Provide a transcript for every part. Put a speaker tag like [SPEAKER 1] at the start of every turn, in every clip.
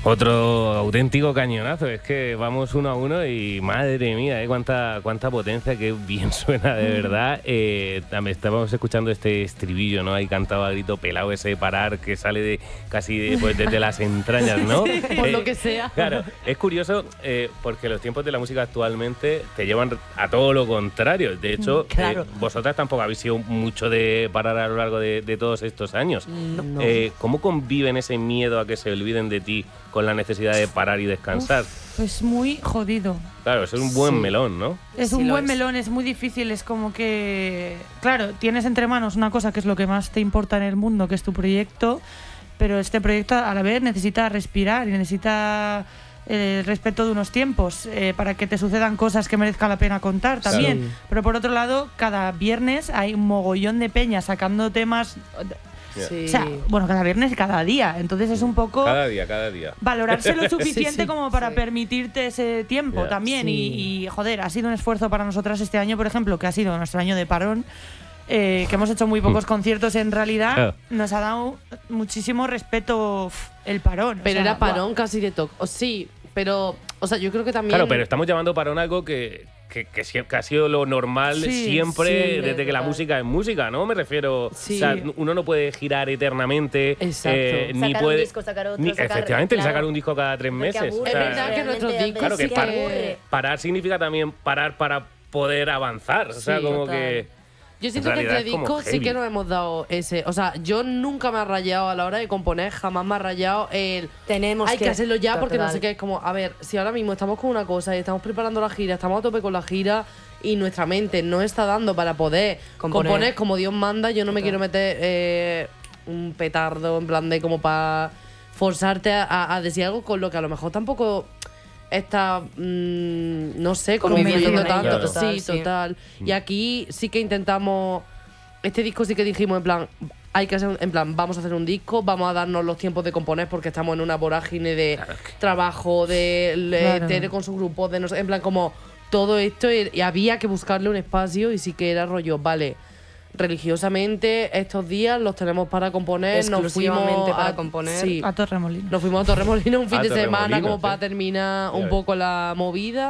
[SPEAKER 1] Otro auténtico cañonazo, es que vamos 1-1 y madre mía, cuánta potencia, qué bien suena de verdad. También estábamos escuchando este estribillo, ¿no? Ahí cantaba a grito pelado ese parar que sale desde las entrañas, ¿no?
[SPEAKER 2] Sí, por lo que sea.
[SPEAKER 1] Claro, es curioso porque los tiempos de la música actualmente te llevan a todo lo contrario. De hecho,
[SPEAKER 2] claro.
[SPEAKER 1] Vosotras tampoco habéis sido mucho de parar a lo largo de todos estos años.
[SPEAKER 2] No.
[SPEAKER 1] ¿Cómo conviven ese miedo a que se olviden de ti con la necesidad de parar y descansar?
[SPEAKER 3] Es muy jodido.
[SPEAKER 1] Claro, es un buen melón, ¿no?
[SPEAKER 3] Es un buen melón, es muy difícil, es como que... Claro, tienes entre manos una cosa que es lo que más te importa en el mundo, que es tu proyecto, pero este proyecto a la vez necesita respirar y necesita el respeto de unos tiempos para que te sucedan cosas que merezca la pena contar también.
[SPEAKER 1] Sí.
[SPEAKER 3] Pero por otro lado, cada viernes hay un mogollón de peña sacando temas...
[SPEAKER 2] Sí.
[SPEAKER 3] O sea, bueno, cada viernes y cada día. Entonces es un poco...
[SPEAKER 1] Cada día.
[SPEAKER 3] Valorarse lo suficiente como para permitirte ese tiempo también.
[SPEAKER 2] Sí.
[SPEAKER 3] Y, joder, ha sido un esfuerzo para nosotras este año, por ejemplo, que ha sido nuestro año de parón, que hemos hecho muy pocos conciertos en realidad. Nos ha dado muchísimo respeto el parón.
[SPEAKER 2] Pero era parón casi de toque. Sí, pero... O sea, yo creo que también...
[SPEAKER 1] Claro, pero estamos llamando parón algo que ha sido lo normal siempre desde que la música es música, ¿no? Me refiero...
[SPEAKER 2] Sí.
[SPEAKER 1] O sea, uno no puede girar eternamente.
[SPEAKER 2] Exacto.
[SPEAKER 1] Ni
[SPEAKER 4] sacar
[SPEAKER 1] puede...
[SPEAKER 4] un disco, sacar otro,
[SPEAKER 1] efectivamente, sacar un disco cada 3 meses.
[SPEAKER 4] Aburre,
[SPEAKER 1] O sea,
[SPEAKER 2] es verdad que nuestros discos
[SPEAKER 1] claro que
[SPEAKER 2] sí que...
[SPEAKER 1] parar significa también parar para poder avanzar. O sea, como
[SPEAKER 4] total.
[SPEAKER 1] que...
[SPEAKER 2] Yo siento
[SPEAKER 1] En
[SPEAKER 2] que
[SPEAKER 1] realidad
[SPEAKER 2] entre
[SPEAKER 1] es como
[SPEAKER 2] discos sí
[SPEAKER 1] heavy.
[SPEAKER 2] que nos hemos dado ese... O sea, yo nunca me he rayado a la hora de componer, jamás me ha rayado el...
[SPEAKER 4] Tenemos
[SPEAKER 2] Hay que hacerlo ya porque no
[SPEAKER 4] total.
[SPEAKER 2] sé qué. Es como, a ver, si ahora mismo estamos con una cosa y estamos preparando la gira, estamos a tope con la gira y nuestra mente no está dando para poder componer como Dios manda, yo no me quiero meter un petardo en plan de como para forzarte a decir algo con lo que a lo mejor tampoco... está, no sé, conviviendo tanto.
[SPEAKER 4] Claro.
[SPEAKER 2] Sí, total. Y aquí sí que intentamos, este disco sí que dijimos en plan, hay que hacer, en plan, vamos a hacer un disco, vamos a darnos los tiempos de componer porque estamos en una vorágine de trabajo, de Tere con su grupo, de no sé, en plan como todo esto y había que buscarle un espacio y sí que era rollo, vale, religiosamente estos días los tenemos para componer,
[SPEAKER 5] exclusivamente para componer.
[SPEAKER 2] Sí,
[SPEAKER 3] A Torremolinos.
[SPEAKER 2] nos fuimos a Torremolinos un fin de semana
[SPEAKER 1] Torremolinos,
[SPEAKER 2] como para terminar un
[SPEAKER 1] ves.
[SPEAKER 2] poco la movida,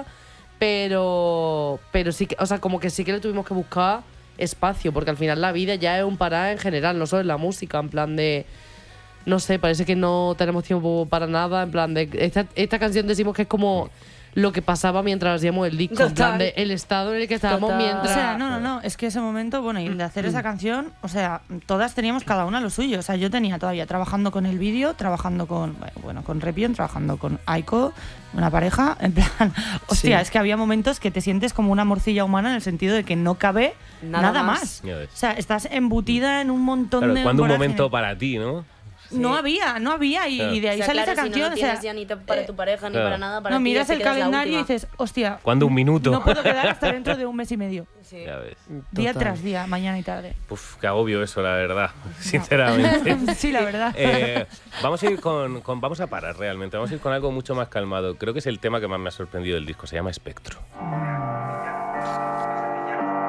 [SPEAKER 2] pero sí que, o sea, como que sí que le tuvimos que buscar espacio, porque al final la vida ya es un parar en general, no solo en la música, en plan de, no sé, parece que no tenemos tiempo para nada, en plan de, esta canción decimos que es como lo que pasaba mientras hacíamos el disco, en plan de el estado en el que estábamos mientras...
[SPEAKER 3] O sea, no, es que ese momento, bueno, y de hacer esa canción, o sea, todas teníamos cada una lo suyo. O sea, yo tenía todavía trabajando con el vídeo, trabajando con Repion, trabajando con Aiko, una pareja, en plan, hostia, es que había momentos que te sientes como una morcilla humana en el sentido de que no cabe nada más.
[SPEAKER 1] Ya ves.
[SPEAKER 3] O sea, estás embutida en un montón
[SPEAKER 1] Claro,
[SPEAKER 3] de...
[SPEAKER 1] cuando un
[SPEAKER 3] vorágine.
[SPEAKER 1] momento para ti, ¿no?
[SPEAKER 3] No había, y,
[SPEAKER 1] Claro.
[SPEAKER 3] y de ahí
[SPEAKER 4] O sea,
[SPEAKER 3] sale
[SPEAKER 4] claro,
[SPEAKER 3] esa
[SPEAKER 4] si
[SPEAKER 3] canción.
[SPEAKER 4] no lo tienes ya ni para tu pareja ni
[SPEAKER 1] claro.
[SPEAKER 4] para nada. Para
[SPEAKER 3] No,
[SPEAKER 4] ti,
[SPEAKER 3] miras
[SPEAKER 4] ya
[SPEAKER 3] el
[SPEAKER 4] te quedas la
[SPEAKER 3] calendario y
[SPEAKER 4] última.
[SPEAKER 3] dices, hostia,
[SPEAKER 1] Cuando un minuto.
[SPEAKER 3] no puedo quedar hasta dentro de un mes y medio.
[SPEAKER 4] Sí.
[SPEAKER 1] Ya ves.
[SPEAKER 3] Día tras día, mañana y tarde.
[SPEAKER 1] Uf, qué agobio eso, la verdad. Sinceramente.
[SPEAKER 3] Sí, la verdad.
[SPEAKER 1] Vamos a ir vamos a parar realmente. Vamos a ir con algo mucho más calmado. Creo que es el tema que más me ha sorprendido del disco. Se llama Espectro.